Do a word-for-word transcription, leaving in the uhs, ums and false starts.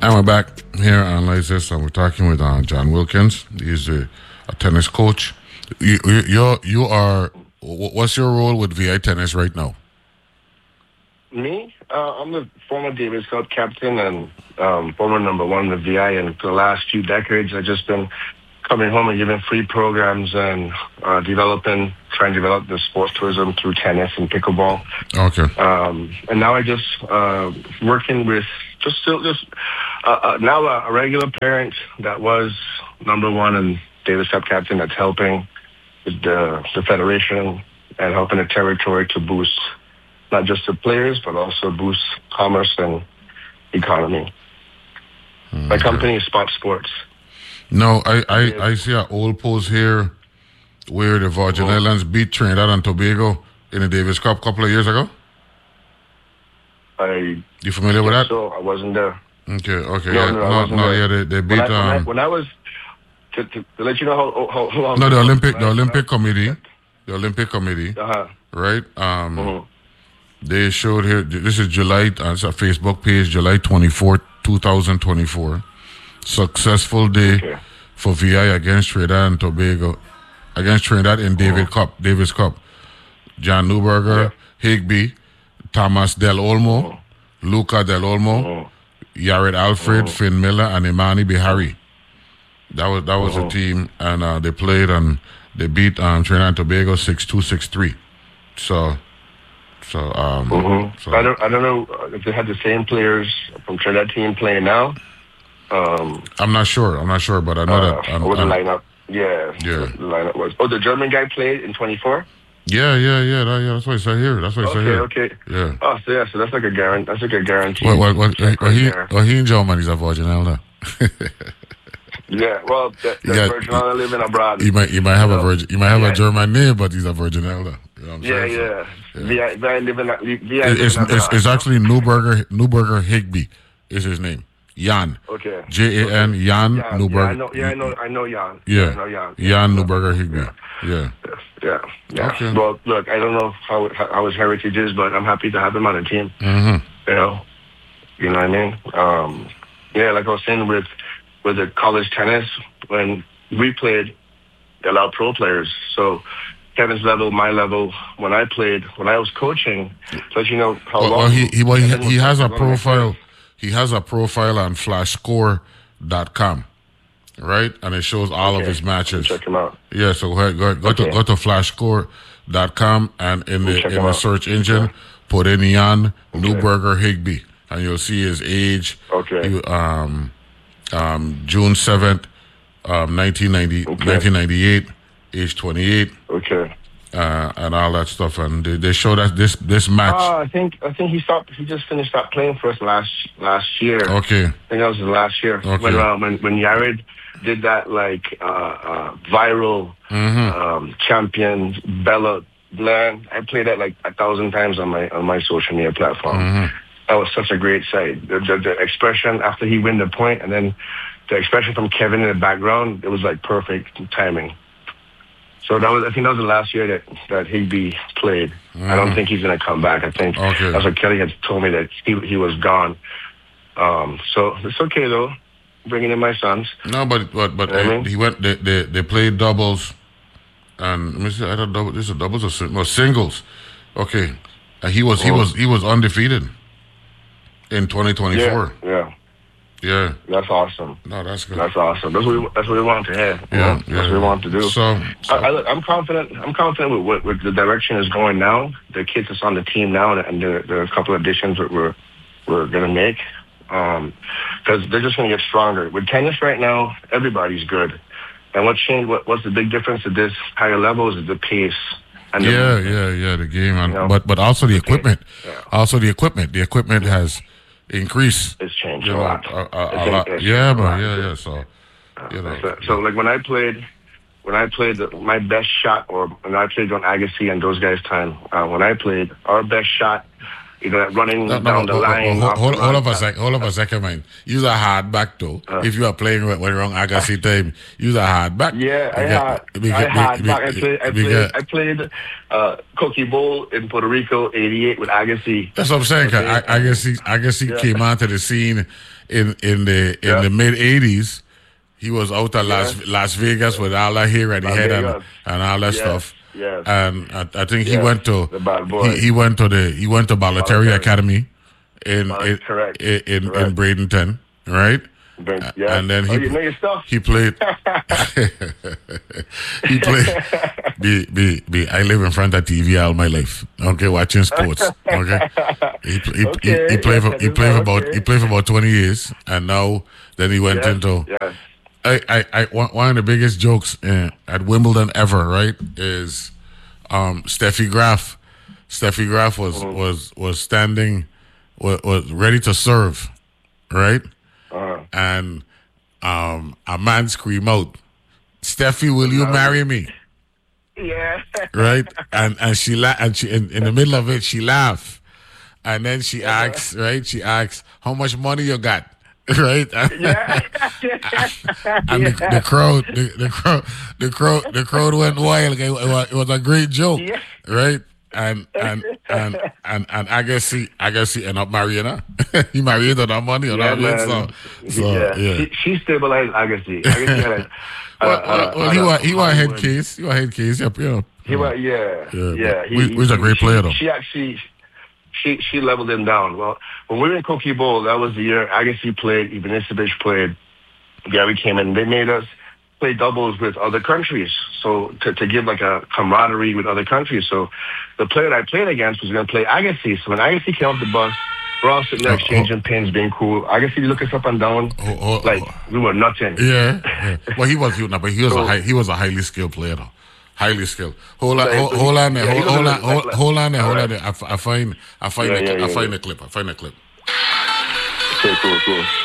And we're back here on Analysis, and we're talking with uh, John Wilkins. He's a, a tennis coach. You, you, you're, you are. What's your role with V I Tennis right now? Me? Uh, I'm the former Davis Cup captain and um, former number one with V I. And for the last few decades, I've just been coming home and giving free programs and uh, developing, trying to develop the sports tourism through tennis and pickleball. Okay. Um, and now I just uh, working with just still just uh, uh, now a, a regular parent that was number one and Davis Cup captain that's helping with the, the federation and helping the territory to boost not just the players but also boost commerce and economy. Okay. My company is Spot Sports. No, I, I, I see an old post here where the Virgin mm-hmm. Islands beat Trinidad and Tobago in the Davis Cup a couple of years ago. I you familiar with that? So I wasn't there. Okay, okay, no, yeah, no, no, no, yeah, they, they beat. When I, when, I, um, when I was to, to, to let you know how, how, how long. No, the Olympic, the I, Olympic Committee, the Olympic Committee, uh-huh. right? Um, mm-hmm. They showed here. This is July. Uh, it's a Facebook page, July twenty fourth, two thousand twenty four. Successful day okay. for V I against Trinidad and Tobago, against Trinidad in David mm-hmm. Cup, Davis Cup. John Newberger, yeah. Higby, Thomas Del Olmo, mm-hmm. Luca Del Olmo, mm-hmm. Yared Alfred, mm-hmm. Finn Miller, and Imani Bihari. That was that was mm-hmm. a team, and uh, they played and they beat um, Trinidad and Tobago six two, six three. So, so um, mm-hmm. so I don't I don't know if they had the same players from Trinidad team playing now. Um, I'm not sure. I'm not sure, but I know uh, that. I'm, what the I'm, lineup? Yeah, yeah. The lineup was. Oh, the German guy played in twenty-four. Yeah, yeah, yeah. That, yeah, that's what I say here. That's what I say okay, here. Okay, okay. Yeah. Oh, so yeah, so that's like a guarantee. That's like a guarantee. Well, well, well, well, well he, right well, he in Germany is a Virgin Island. yeah, well, the, the yeah, Virgin Island living abroad. You might, you might have you a know? Virgin, you might have yeah. a German name, but he's a Virgin Island. You know what I'm yeah, saying? yeah, So, yeah. V I, V I living, V I it's, living it's, it's actually Newberger, Newberger Higby is his name. Jan. Okay. J A N, okay. Jan yeah, Newberger. Yeah, I know, yeah, I know, I know Jan. Yeah. I know Jan. Jan Newberger Higby. Yeah. Yeah. Yeah. yeah. Okay. Well, look, I don't know how how his heritage is, but I'm happy to have him on the team. Mm-hmm. You know, you know what I mean? Um, yeah, like I was saying with with the college tennis, when we played, they allowed pro players. So Kevin's level, my level, when I played, when I was coaching, so you know how well, long. Well, he he, well, he, he has a long profile. He has a profile on flash score dot com, right? And it shows all okay. of his matches. Check him out. Yeah, so go ahead, go, go okay. to go to flash score dot com and in the check in the out. search engine, okay. put in Jan okay. Newberger Higby, and you'll see his age. Okay. He, um, um, June seventh, um, nineteen ninety, okay. nineteen ninety-eight, age twenty-eight. Okay. Uh, and all that stuff, and they, they showed us this this match. Uh, I think I think he stopped. He just finished up playing for us last last year. Okay. I think that was his last year. Okay. When uh, when when Yared did that like uh, uh, viral mm-hmm. um, champions Bella Bland, I played that like a thousand times on my on my social media platform. Mm-hmm. That was such a great sight. The, the, the expression after he win the point, and then the expression from Kevin in the background, it was like perfect timing. So that was, I think that was the last year that, that Higby played. Mm. I don't think he's going to come back. I think okay. that's what Kelly had told me, that he he was gone. Um, so it's okay though, bringing in my sons. No, but but but you know uh, I mean? he went. They, they they played doubles, and let me see. I don't double. This is doubles or sing- no, singles. Okay, and he was oh. he was he was undefeated in twenty twenty-four. Yeah. yeah. Yeah, that's awesome. No, that's good. That's awesome. That's what we, that's what we want to hear. Yeah, yeah, that's what we want to do. So, so. I, I, I'm confident. I'm confident with what with the direction is going now. The kids that's on the team now, and there, there are a couple of additions that we're we're gonna make, because um, they're just gonna get stronger. With tennis right now, everybody's good. And what changed? What, what's the big difference at this higher level is the pace. And the yeah, movement. yeah, yeah. The game, and, you know? but but also the equipment. Yeah. Also the equipment. The equipment has. Increase. It's changed you a know, lot. A, a, a lot. Yeah, but yeah, yeah. So, you know. So, so like when I played, when I played the, my best shot, or when I played on Agassi and those guys' time, uh, when I played, our best shot you know, running No, no, down no, the no, line. Hold, off hold, the hold run. up a sec. Hold up a second, man. Use a hard back though. Uh. If you are playing with wrong Agassi time, use a hard back. Yeah, I had, I had back. I played, I played, I played uh, Cookie Bowl in Puerto Rico, eighty-eight with Agassi. That's what I'm saying. Okay. I, Agassi, Agassi yeah. came onto the scene in in the in yeah. the mid eighties. He was out of Las yeah. Las Vegas with all that hair and he had and, and all that yeah. stuff. Yes. And I, I think he yes. went to he, he went to the he went to Balotelli Academy in in, correct. in, in, correct. in Bradenton, right? Yeah. And then he oh, you know your stuff. he played he played be, be, be, I live in front of T V all my life. Okay, watching sports. Okay. He he, okay. he, he played for he played for about okay. he played for about twenty years and now then he went yes. into yes. I, I, I one of the biggest jokes uh, at Wimbledon ever, right, is um, Steffi Graf. Steffi Graf was mm-hmm. was was standing, was, was ready to serve, right, uh-huh. and um, a man screamed out, "Steffi, will you marry me?" Yeah. Right, and and she la- and she in, in the middle of it she laughed, and then she uh-huh. asks, right, she asks, "How much money you got?" Right, yeah, and yeah. The, the crowd, the, the crowd, the crowd, the crowd went wild. It was, it was a great joke, yeah. right? And and and and and I guess he, I guess he ended up marrying her. He married her that money, or yeah, that so, so yeah. yeah. She, she stabilized Agassi. Agassi had a, well, uh, well, well, he was he was head case. He was head case. Yep, yeah. He was yeah, yeah. yeah. He, he, he was a great she, player though. She actually. She she leveled him down. Well, when we were in Cookie Bowl, that was the year Agassi played, Ivanisevic played, Gary came in. They made us play doubles with other countries, so to, to give like a camaraderie with other countries. So the player that I played against was going to play Agassi. So when Agassi came off the bus, we're all sitting there exchanging oh, oh. pins, being cool. Agassi look us up and down, oh, oh, like oh. we were nothing. Yeah, yeah. Well, he was, no, but he was so, a high, he was a highly skilled player though. Highly skilled. Hold on, hold, hold on there. Hold, hold on, hold, hold on there. Hold on there. I, I find, I find, yeah, the, yeah, I find yeah. the clip. I find the clip. Okay, cool, cool.